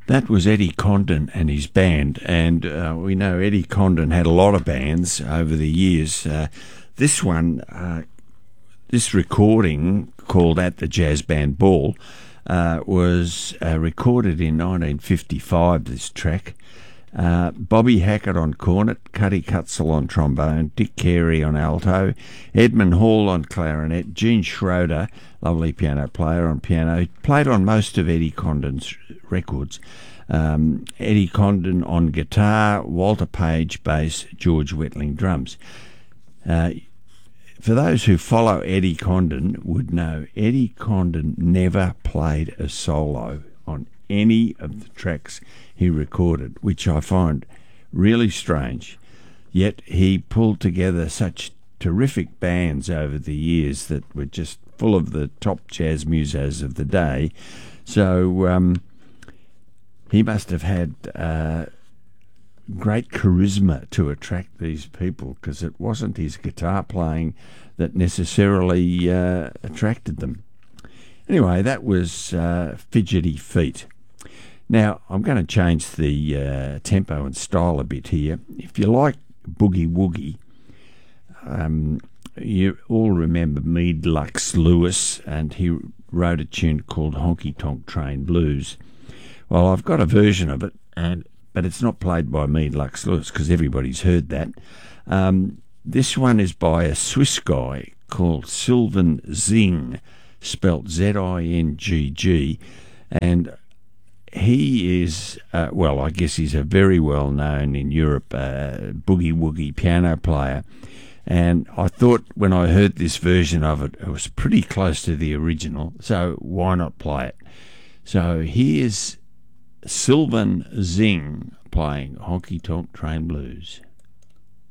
That was Eddie Condon and his band, and we know Eddie Condon had a lot of bands over the years. This recording, called At the Jazz Band Ball, was recorded in 1955, this track. Bobby Hackett on cornet, Cuddy Cutzel on trombone, Dick Carey on alto, Edmund Hall on clarinet, Gene Schroeder, lovely piano player, on piano. He played on most of Eddie Condon's records. Eddie Condon on guitar, Walter Page bass, George Wettling drums. For those who follow Eddie Condon would know Eddie Condon never played a solo on any of the tracks he recorded, which I find really strange. Yet he pulled together such terrific bands over the years that were just full of the top jazz musos of the day. So he must have had great charisma to attract these people, because it wasn't his guitar playing that necessarily attracted them. Anyway, that was Fidgety Feet. Now, I'm going to change the tempo and style a bit here. If you like boogie woogie, you all remember Meade Lux Lewis, and he wrote a tune called Honky Tonk Train Blues. Well, I've got a version of it, but it's not played by Meade Lux Lewis because everybody's heard that. This one is by a Swiss guy called Sylvan Zing, spelt Zingg, and he is, I guess he's a very well-known in Europe boogie-woogie piano player. And I thought when I heard this version of it, it was pretty close to the original, so why not play it? So here's Sylvan Zing playing Honky Tonk Train Blues.